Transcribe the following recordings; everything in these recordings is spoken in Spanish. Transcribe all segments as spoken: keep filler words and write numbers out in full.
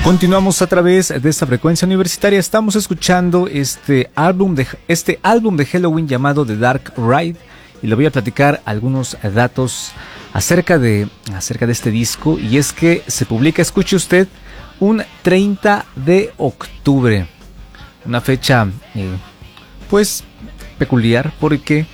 Continuamos a través de esta frecuencia universitaria. Estamos escuchando este álbum de este álbum de Helloween llamado The Dark Ride y le voy a platicar algunos datos acerca de acerca de este disco, y es que se publica, escuche usted, un treinta de octubre, una fecha eh, pues peculiar porque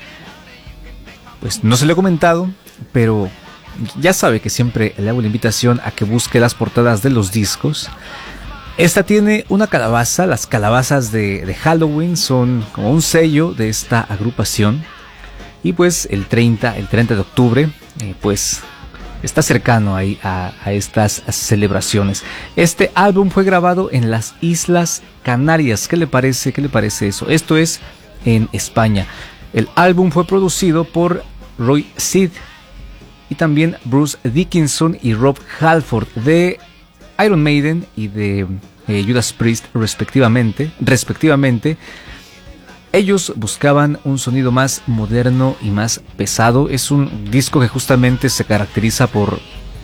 pues no se lo he comentado, pero ya sabe que siempre le hago la invitación a que busque las portadas de los discos. Esta tiene una calabaza. Las calabazas de, de Halloween son como un sello de esta agrupación. Y pues el treinta, el treinta de octubre, eh, pues está cercano ahí a, a estas celebraciones. Este álbum fue grabado en las Islas Canarias. ¿Qué le parece? ¿Qué le parece eso? Esto es en España. El álbum fue producido por Roy Seed y también Bruce Dickinson y Rob Halford de Iron Maiden y de eh, Judas Priest respectivamente, respectivamente. Ellos buscaban un sonido más moderno y más pesado. Es un disco que justamente se caracteriza por,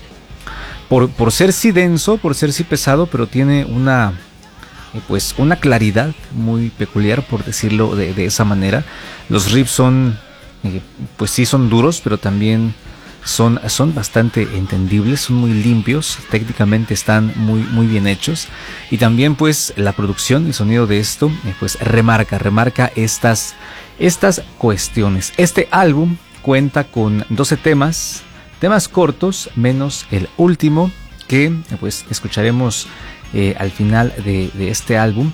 por, por ser sí denso, por ser sí pesado, pero tiene una, eh, pues una claridad muy peculiar, por decirlo de, de esa manera. Los riffs son, eh, pues sí son duros, pero también Son, son bastante entendibles, son muy limpios, técnicamente están muy, muy bien hechos, y también pues la producción, el sonido de esto eh, pues remarca, remarca estas, estas cuestiones. Este álbum cuenta con doce temas, temas cortos, menos el último que eh, pues escucharemos eh, al final de, de este álbum.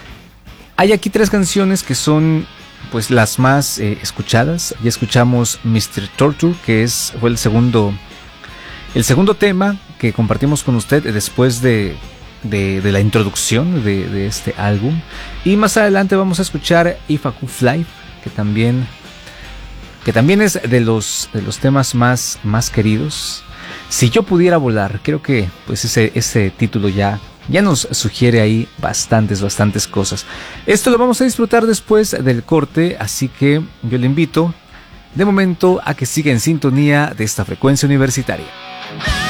Hay aquí tres canciones que son pues las más eh, escuchadas. Ya escuchamos mister Torture, que es fue el segundo el segundo tema que compartimos con usted después de, de, de la introducción de, de este álbum, y más adelante vamos a escuchar If I Could Fly, que también que también es de los de los temas más más queridos. Si yo pudiera volar, creo que pues ese ese título ya Ya nos sugiere ahí bastantes, bastantes cosas. Esto lo vamos a disfrutar después del corte, así que yo le invito de momento a que siga en sintonía de esta frecuencia universitaria.